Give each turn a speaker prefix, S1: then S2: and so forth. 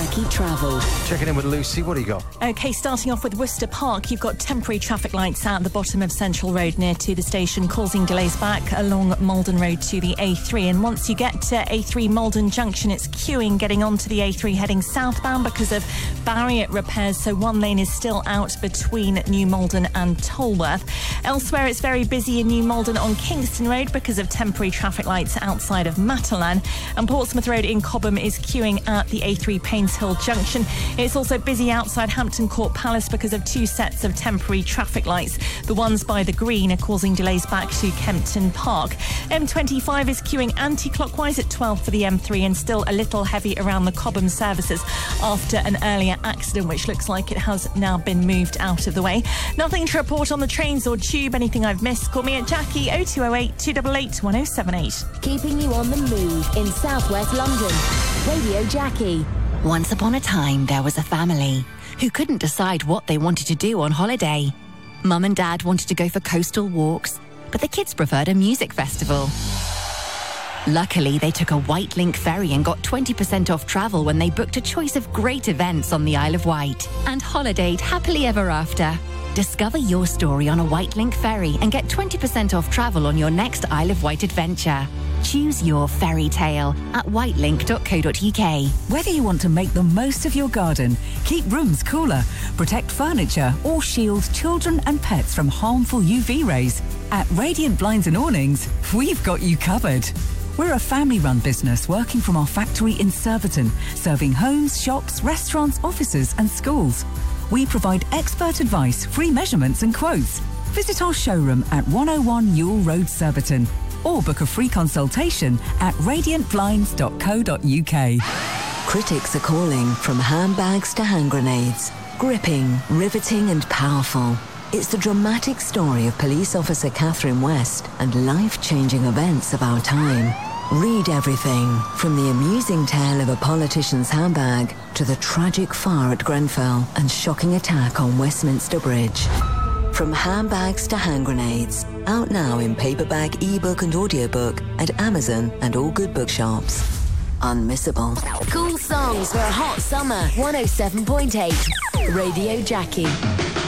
S1: Jackie Travel.
S2: Checking in with Lucy, what do you got?
S3: OK, starting off with Worcester Park, you've got temporary traffic lights at the bottom of Central Road near to the station, causing delays back along Malden Road to the A3. And once you get to A3 Malden Junction, it's queuing getting onto the A3 heading southbound because of barrier repairs, so one lane is still out between New Malden and Tolworth. Elsewhere, it's very busy in New Malden on Kingston Road because of temporary traffic lights outside of Matalan. And Portsmouth Road in Cobham is queuing at the A3 Painshill Junction. It's also busy outside Hampton Court Palace because of two sets of temporary traffic lights. The ones by the Green are causing delays back to Kempton Park. M25 is queuing anti-clockwise at 12 for the M3 and still a little heavy around the Cobham services after an earlier accident, which looks like it has now been moved out of the way. Nothing to report on the trains or tube. Anything I've missed, call me at Jackie 0208 288 1078.
S1: Keeping you on the move in southwest London. Radio Jackie.
S4: Once upon a time, there was a family who couldn't decide what they wanted to do on holiday. Mum and Dad wanted to go for coastal walks, but the kids preferred a music festival. Luckily, they took a White Link ferry and got 20% off travel when they booked a choice of great events on the Isle of Wight and holidayed happily ever after. Discover your story on a White Link ferry and get 20% off travel on your next Isle of Wight adventure. Choose your fairy tale at whitelink.co.uk.
S5: Whether you want to make the most of your garden, keep rooms cooler, protect furniture, or shield children and pets from harmful UV rays, at Radiant Blinds and Awnings, we've got you covered. We're a family-run business working from our factory in Surbiton, serving homes, shops, restaurants, offices and schools. We provide expert advice, free measurements and quotes. Visit our showroom at 101 Newell Road, Surbiton, or book a free consultation at radiantblinds.co.uk.
S1: Critics are calling from handbags to hand grenades. Gripping, riveting and powerful. It's the dramatic story of police officer Catherine West and life-changing events of our time. Read everything, from the amusing tale of a politician's handbag to the tragic fire at Grenfell and shocking attack on Westminster Bridge. From handbags to hand grenades, out now in paperback, ebook and audiobook at Amazon and all good bookshops. Unmissable. Cool songs for a hot summer. 107.8 Radio Jackie.